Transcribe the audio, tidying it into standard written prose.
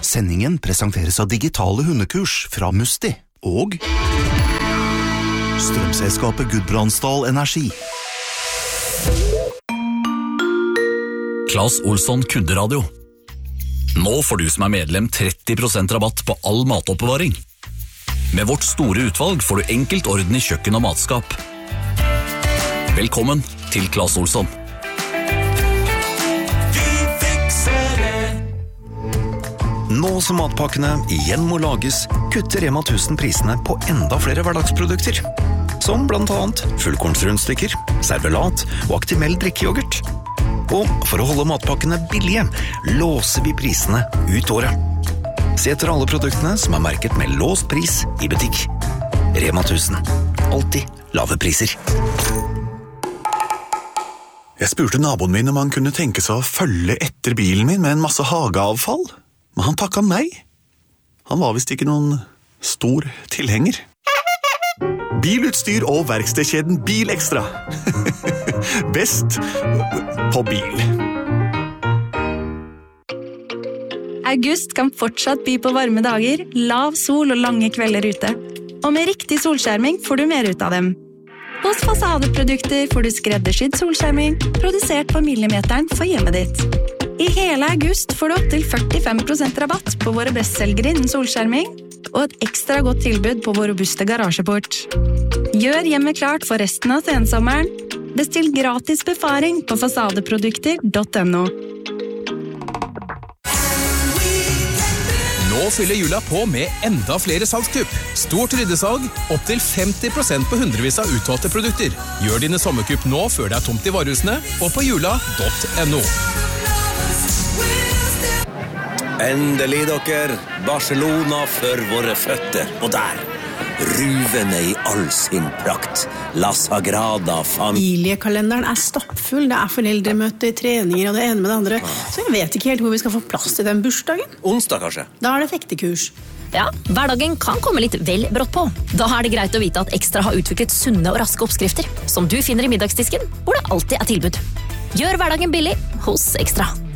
Sendingen presenteres av digitale hundekurs fra Musti og strømselskapet Gudbrandsdal Energi. Claes Olsson Kudderadio. Nå får du som medlem 30% rabatt på all matoppbevaring. Med vårt store utvalg får du enkelt orden i kjøkken og matskap. Velkommen til Claes Olsson. Nå som matpakkene igjen må lages, kutter Rema 1000 prisene på enda flere hverdagsprodukter. Som blant annet fullkornsrundstykker, servelat og Actimel drikkejoghurt. Og for å holde matpakkene billige, låser vi prisene ut året. Se etter alle produktene som merket med låst pris i butikk. Rema 1000. Alltid lave priser. Jeg spurte naboen min om han kunne tenke seg å følge etter bilen min med en masse hageavfall. Men han takket nei. Han var vist ikke noen stor tilhenger. Bilutstyr og verkstedkjeden Bilekstra. Best på bil. August kan fortsatt by på varme dager, lav sol og lange kvelder ute. Og med riktig solskjerming får du mer ut av dem. Hos Fasadeprodukter får du skreddersydd solskjerming, produsert på millimeteren for hjemmet ditt. I hele august får du opp til 45% rabatt på våre bestselgere innen solskjerming, og et ekstra godt tilbud på vår robuste garasjeport. Gjør hjemmet klart for resten av sensommeren. Bestill gratis befaring på fasadeprodukter.no. Nå fyller jula på med enda flere salgskupp. Stort ryddesalg, opp til 50% på hundrevis av utvalgte produkter. Gjør dine sommerkupp nå før det tomt i varehusene, og på jula.no. Endelig dere, Barcelona for våre føtter, og der, ruvende i all sin prakt, La Sagrada Familiekalenderen stappfull, det foreldremøter, treninger og det ene med det andre, så jeg vet ikke helt hvor vi skal få plass til den bursdagen. Onsdag kanskje? Da det fektekurs. Ja, hverdagen kan komme litt vel brått på. Da det greit å vite at Ekstra har utviklet sunne og raske oppskrifter, som du finner i middagsdisken, hvor det alltid tilbud. Gjør hverdagen billig hos Ekstra.